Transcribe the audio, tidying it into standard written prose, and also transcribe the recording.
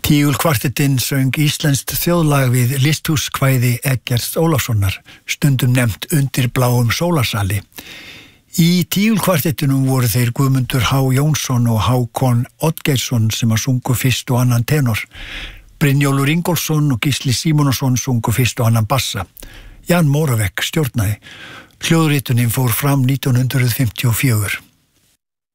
Tígulkvartettinn söng íslenskt þjóðlag við listhúskvæði Eggerts Ólafssonar, stundum nefnt Undir bláum sólarsali. Í tígulkvartettinum voru þeir Guðmundur H. Jónsson og Hákon Oddgeirsson sem að sungu fyrst og annan tenor. Brynjólfur Ingólfsson og Gísli Símonarson sungu fyrst og annan bassa. Jan Moravec stjórnaði. Hljóðritunin fór fram 1954.